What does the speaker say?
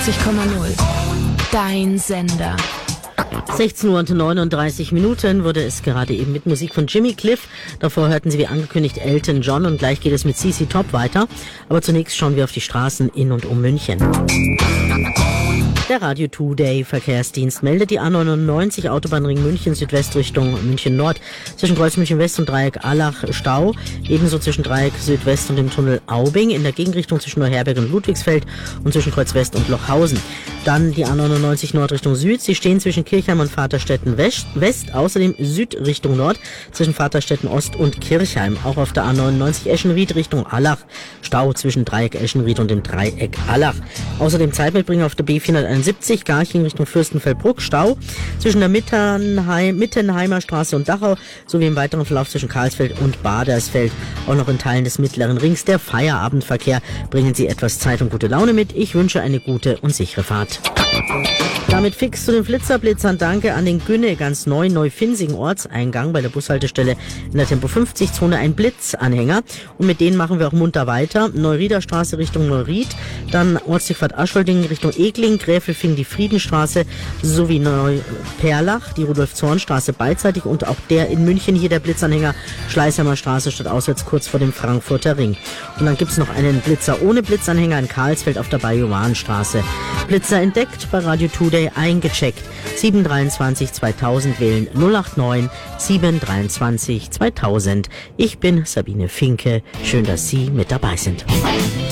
Dein Sender. 16:39 wurde es gerade eben mit Musik von Jimmy Cliff. Davor hörten Sie wie angekündigt Elton John und gleich geht es mit CC Top weiter. Aber zunächst schauen wir auf die Straßen in und um München. Der Radio Today Verkehrsdienst meldet die A99 Autobahnring München Südwest Richtung München Nord zwischen Kreuz München West und Dreieck Allach Stau, ebenso zwischen Dreieck Südwest und dem Tunnel Aubing, in der Gegenrichtung zwischen Neuherberg und Ludwigsfeld und zwischen Kreuz West und Lochhausen. Dann die A99 Nord Richtung Süd, sie stehen zwischen Kirchheim und Vaterstetten West, außerdem Süd Richtung Nord zwischen Vaterstetten Ost und Kirchheim. Auch auf der A99 Eschenried Richtung Allach Stau zwischen Dreieck Eschenried und dem Dreieck Allach. Außerdem Zeitmitbringer auf der B471 Garching Richtung Fürstenfeldbruck Stau zwischen der Mittenheimer Straße und Dachau sowie im weiteren Verlauf zwischen Karlsfeld und Badersfeld. Auch noch in Teilen des mittleren Rings der Feierabendverkehr. Bringen Sie etwas Zeit und gute Laune mit. Ich wünsche eine gute und sichere Fahrt. Damit fix zu den Flitzerblitzern. Danke an den Günne, ganz neu, Neufinsigen Ortseingang bei der Bushaltestelle in der Tempo 50-Zone ein Blitzanhänger. Und mit denen machen wir auch munter weiter. Neurieder Straße Richtung Neuried, dann Ortsdurchfahrt Aschwolding Richtung Egling, Gräfelfing die Friedenstraße sowie Neuperlach, die Rudolf-Zorn-Straße beidseitig und auch der in München hier der Blitzanhänger Schleißheimer Straße statt auswärts kurz vor dem Frankfurter Ring. Und dann gibt's noch einen Blitzer ohne Blitzanhänger in Karlsfeld auf der Bajowanstraße. Blitzer entdeckt, bei Radio Today eingecheckt. 723 2000 wählen 089 723 2000. Ich bin Sabine Finke. Schön, dass Sie mit dabei sind.